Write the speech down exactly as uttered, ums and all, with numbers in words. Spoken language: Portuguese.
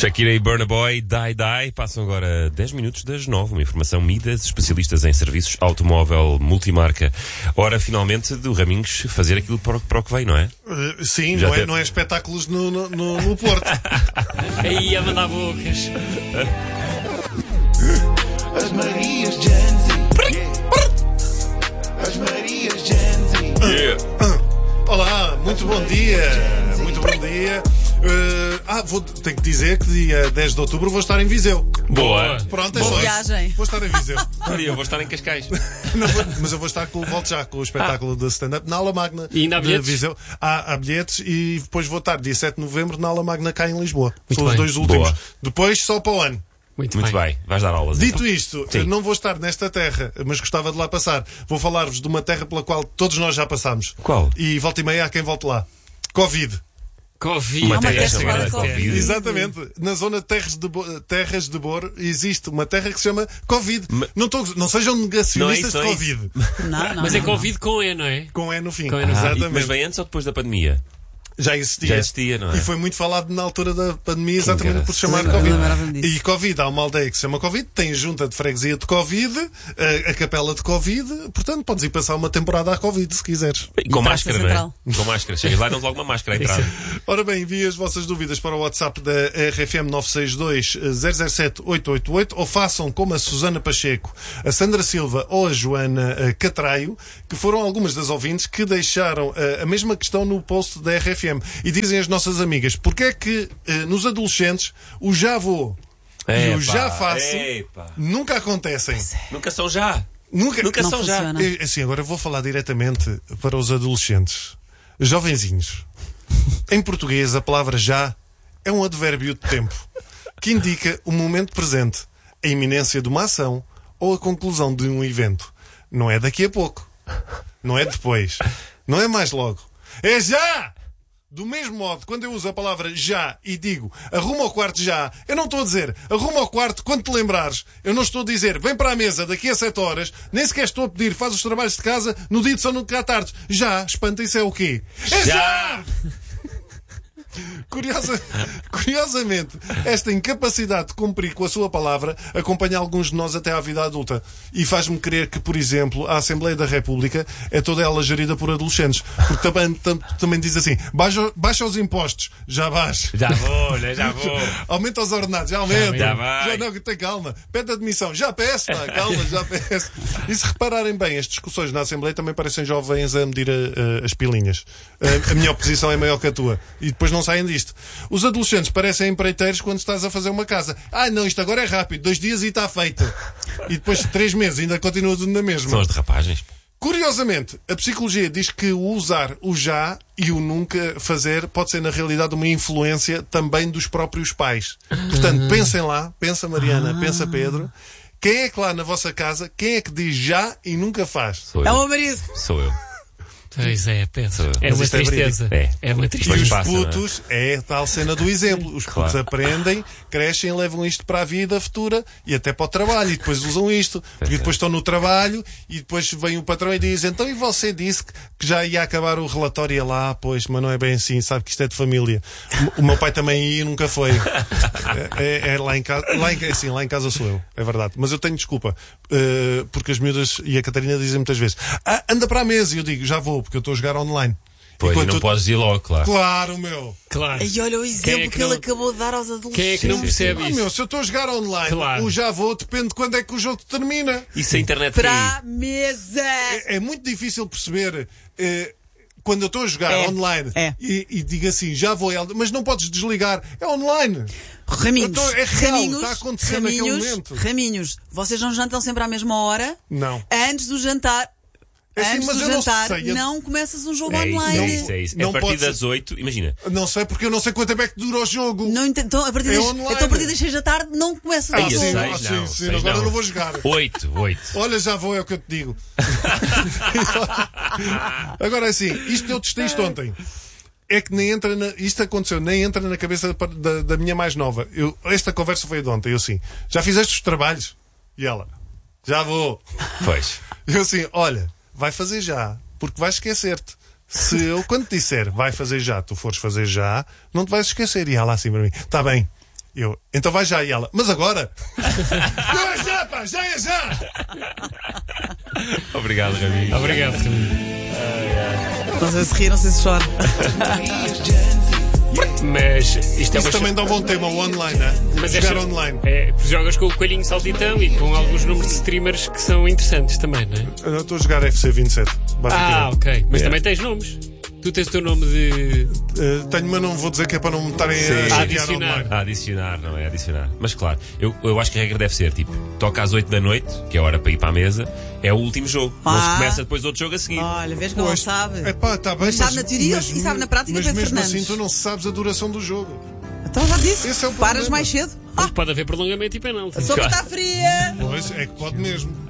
Shakira e Burna Boy, Die Die, passam agora dez minutos das nove. Uma informação Midas, especialistas em serviços automóvel multimarca. Ora, finalmente, do Raminhos fazer aquilo para o, para o que veio, não é? Uh, sim, não, te... é, não é espetáculos no, no, no, no Porto. Aí a mandar bocas. As Marias Gen Z. As Marias Gen Z. Yeah. Olá, muito bom dia. Muito bom dia. Uh, ah, vou, tenho que dizer que dia dez de outubro vou estar em Viseu. Boa. Pronto, é Boa só viagem. Vou estar em Viseu. Olha, eu vou estar em Cascais. Não, mas eu vou estar com, volto já com o espetáculo ah. de stand-up na Aula Magna. E ainda há bilhetes? De Viseu. Há, há bilhetes e depois vou estar dia sete de novembro na Aula Magna cá em Lisboa. Muito São bem. os dois últimos. Boa. Depois só para o ano. Muito, Muito bem. bem, vais dar aulas. Dito então. isto, Sim. não vou estar nesta terra, mas gostava de lá passar. Vou falar-vos de uma terra pela qual todos nós já passámos. Qual? E volta e meia há quem volte lá. Covid. Covid. Uma Há uma terra terra chamada chamada Covid. Covid. Exatamente. Na zona de Terras de, Bo... Terras de Bor existe uma terra que se chama Covid. Ma- Não, tô... não sejam negacionistas Não é isso, de não é Covid. Não, não, Mas é não. Covid com E, não é? Com E no fim. Com E no fim. Ah, Exatamente. mas vem antes ou depois da pandemia? Já existia. Já existia, não é? E foi muito falado na altura da pandemia exatamente graça. por se chamar Lembra- Covid. lembrava-me disso. E Covid, há uma aldeia que se chama Covid, tem a junta de freguesia de Covid, a, a capela de Covid, portanto podes ir passar uma temporada à Covid se quiseres. E com E máscara, Praça não é? Com máscara. Chegas lá e dão logo uma máscara à entrada. Ora bem, envie as vossas dúvidas para o WhatsApp da R F M nove seis dois, zero zero sete, oito oito oito ou façam como a Susana Pacheco, a Sandra Silva ou a Joana eh, Catraio, que foram algumas das ouvintes que deixaram eh, a mesma questão no post da R F M. E dizem as nossas amigas, porque é que eh, nos adolescentes o já vou e o Epá, já faço epá. nunca acontecem. Nunca são já. Nunca, Nunca Não são já. funciona. Eh, Assim, agora vou falar diretamente para os adolescentes. Jovenzinhos. Em português, a palavra já é um advérbio de tempo que indica o momento presente, a iminência de uma ação ou a conclusão de um evento. Não é daqui a pouco. Não é depois. Não é mais logo. É já! Do mesmo modo, quando eu uso a palavra já e digo arruma ao quarto já, eu não estou a dizer arruma ao quarto quando te lembrares. Eu não estou a dizer vem para a mesa daqui a sete horas, nem sequer estou a pedir faz os trabalhos de casa no dia de São Nuno à tarde. Já, espanta, isso é o quê? É Já! Curiosa, curiosamente, esta incapacidade de cumprir com a sua palavra acompanha alguns de nós até à vida adulta e faz-me crer que, por exemplo, a Assembleia da República é toda ela gerida por adolescentes. Porque também, tam, também diz assim, baixa, baixa os impostos, já baixa. Já vou, né? Já vou. Aumenta os ordenados, já aumenta. Já vai. Já não, tem calma. Pede admissão, já peço, pá, calma, já peço. E se repararem bem, as discussões na Assembleia também parecem jovens a medir a, a, as pilinhas. A, a minha oposição é maior que a tua. E depois não saem disto. Os adolescentes parecem empreiteiros quando estás a fazer uma casa. Ah, não, isto agora é rápido, dois dias e está feito. E depois de três meses ainda continua tudo na mesma. São as derrapagens. Curiosamente, a psicologia diz que o usar o já e o nunca fazer pode ser na realidade uma influência também dos próprios pais. Portanto, pensem lá, pensa Mariana, pensa Pedro, quem é que lá na vossa casa, quem é que diz já e nunca faz? Sou É eu. o meu marido. Sou eu. Pois é, pensa. Mas É uma isto é tristeza. verídico. É. É uma E tristeza. os passa, não é? putos, é a tal cena do exemplo. Os putos Claro. aprendem, crescem, levam isto para a vida futura e até para o trabalho. E depois usam isto. Porque é. depois estão no trabalho e depois vem o patrão e diz então e você disse que que já ia acabar o relatório e é lá, pois, mas não é bem assim, sabe que isto é de família. O, o meu pai também ia e nunca foi. É, é- é lá em casa, lá em, assim, lá em casa sou eu, é verdade. Mas eu tenho desculpa, eh, porque as miúdas e a Catarina dizem muitas vezes ah, anda para a mesa e eu digo já vou, porque eu estou a jogar online. Pois, e Enquanto não tu- podes ir logo, claro. Claro, meu. Claro. E olha o exemplo Quem é que, que não- ele acabou de dar aos adolescentes. Quem é que não Sim, sim, sim. percebe Ah, isso? meu, se eu estou a jogar online, Claro. o já vou, depende de quando é que o jogo termina. E se a internet Para cair? a mesa. É, é muito difícil perceber eh, quando eu estou a jogar É, online é. e, e digo assim, já vou, Helder, mas não podes desligar. É online. Raminhos, Então, é real, raminhos, está a acontecer naquele raminhos, momento. raminhos, vocês não jantam sempre à mesma hora? Não. Antes do jantar, É assim, antes mas do eu não jantar, sei, eu- não começas um jogo É isso, online. é isso, é isso. Não a partir pode ser- das oito, imagina. Não sei porque eu não sei quanto tempo é que dura o jogo. Não ent- então, a partir É das, online. então, a partir das seis da tarde, não começas Ah, o Aí, jogo. seis, ah, não, sim, sim, seis agora não. não vou jogar. Oito, oito. Olha, já vou, é o que eu te digo. Agora assim, isto eu testei isto ontem. É que nem entra na, isto aconteceu, nem entra na cabeça da, da, da minha mais nova. Eu, esta conversa foi de ontem. Eu assim, já fizeste os trabalhos? E ela, já vou. Pois. Eu assim, olha, vai fazer já, porque vais esquecer-te. Se eu, quando te disser vai fazer já, tu fores fazer já, não te vais esquecer. E ela assim para mim, está bem. Eu, então vai já. E ela, mas agora? Não é já, pá, já é já! Obrigado, Raminhos. Obrigado, Raminhos. Não sei se ri, não sei se chora. Marias Gen Z. Mas isto é Isso uma. também dá um bom tema, o online, né? Mas é Jogar cha- online. É, jogas com o coelhinho saltitão e com alguns números de streamers que são interessantes também, não é? Eu estou a jogar F C vinte e sete, Ah, basicamente. ok. Mas É. também tens nomes. Tu tens o teu nome de. Uh, tenho, mas não vou dizer que é para não me estarem a Sim. chatear Adicionar. online. A adicionar, não é? Adicionar. Mas claro, eu, eu acho que a regra deve ser tipo: toca às oito da noite, que é a hora para ir para a mesa, é o último jogo. Não se Ah. começa depois outro jogo a seguir. Olha, vês que ele não sabe. É pá, tá bem, Mas sabe na teoria e sabe na prática mas que é mesmo Fernandes. assim tu não sabes a duração do jogo. Então já disse. Esse é o Paras problema. mais cedo. Mas pode haver prolongamento e penalti. A sopa está fria. Pois, é que pode mesmo.